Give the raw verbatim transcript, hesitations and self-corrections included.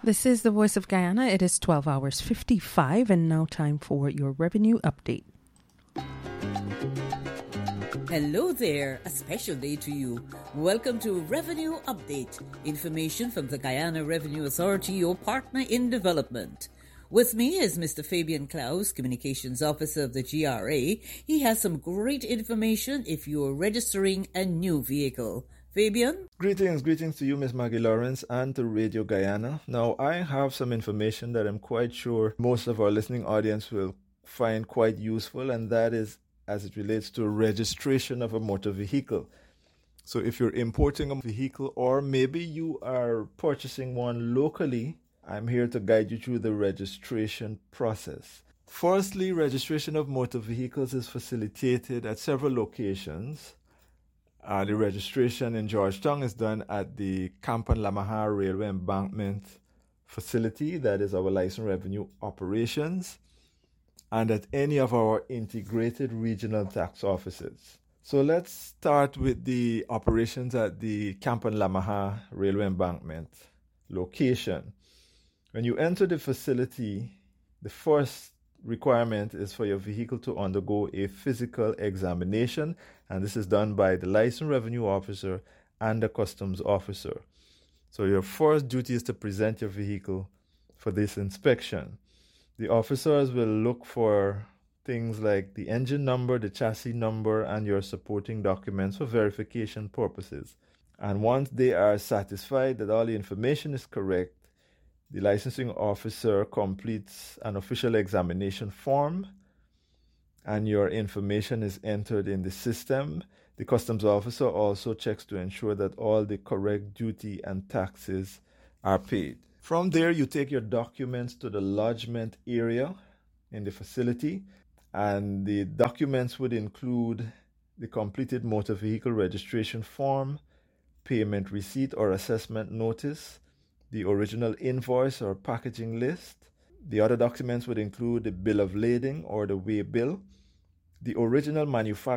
This is the Voice of Guyana. It is twelve hours fifty-five, and now time for your revenue update. Hello there, a special day to you. Welcome to Revenue Update, information from the Guyana Revenue Authority, your partner in development. With me is Mister Fabian Klaus, Communications Officer of the G R A. He has some great information if you are registering a new vehicle. Fabian? Greetings, greetings to you, Miss Maggie Lawrence, and to Radio Guyana. Now, I have some information that I'm quite sure most of our listening audience will find quite useful, and that is as it relates to registration of a motor vehicle. So if you're importing a vehicle or maybe you are purchasing one locally, I'm here to guide you through the registration process. Firstly, registration of motor vehicles is facilitated at several locations. Uh, the registration in Georgetown is done at the Kampan-Lamaha Railway Embankment Facility, that is our license revenue operations, and at any of our integrated regional tax offices. So let's start with the operations at the Kampan-Lamaha Railway Embankment location. When you enter the facility, the first requirement is for your vehicle to undergo a physical examination, and this is done by the license revenue officer and the customs officer. So your first duty is to present your vehicle for this inspection. The officers will look for things like the engine number, the chassis number, and your supporting documents for verification purposes. And once they are satisfied that all the information is correct, the licensing officer completes an official examination form and your information is entered in the system. The customs officer also checks to ensure that all the correct duty and taxes are paid. From there, you take your documents to the lodgement area in the facility, and the documents would include the completed motor vehicle registration form, payment receipt or assessment notice, the original invoice or packaging list. The other documents would include the bill of lading or the weigh bill, the original manufacturer